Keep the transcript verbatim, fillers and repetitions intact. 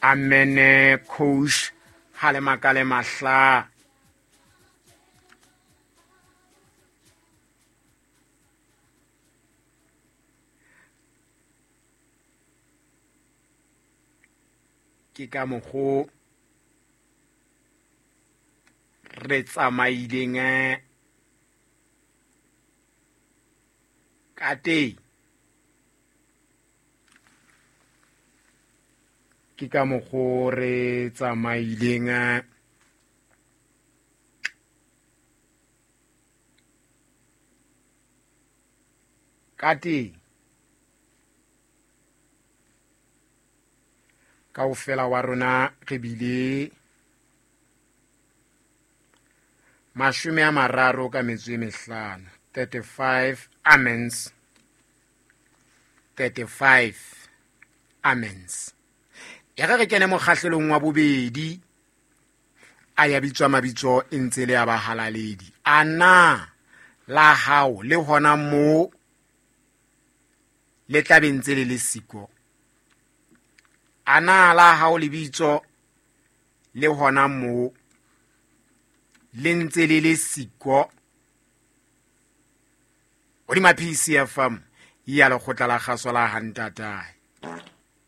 Amene coach hale makale mahla. Ke ka mokgo re tsamaileng ka teng. Ke ka mokgo re tsamaileng ka teng. Kaofela wa rona re bile mashome a mararo ka metso e mehlano, thirty-five amens, thirty-five amens. Ya re re kene mokgahlelong wa bobedi a ya bitswa mabitso e ntse le ya bahalaledi. Ana la hao le hona mo le tlabentse le le siko. Ana la hao lebitso le hona mo le ntse le le siko. O di ma P C F M ya le khotla la kgaso la hantatae.